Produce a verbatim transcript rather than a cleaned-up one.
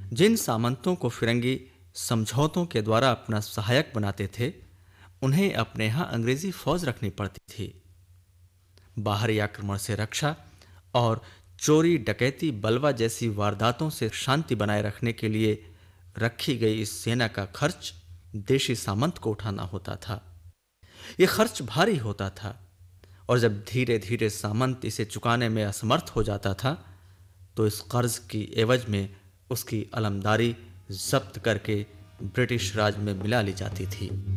जिन सामंतों को फिरंगी समझौतों के द्वारा अपना सहायक बनाते थे, उन्हें अपने यहां अंग्रेजी फौज रखनी पड़ती थी। बाहरी आक्रमण से रक्षा और चोरी, डकैती, बलवा जैसी वारदातों से शांति बनाए रखने के लिए रखी गई इस सेना का खर्च देशी सामंत को उठाना होता था। यह खर्च भारी होता था और जब धीरे धीरे सामंत इसे चुकाने में असमर्थ हो जाता था, तो इस कर्ज की एवज में उसकी अलमदारी जब्त करके ब्रिटिश राज में मिला ली जाती थी।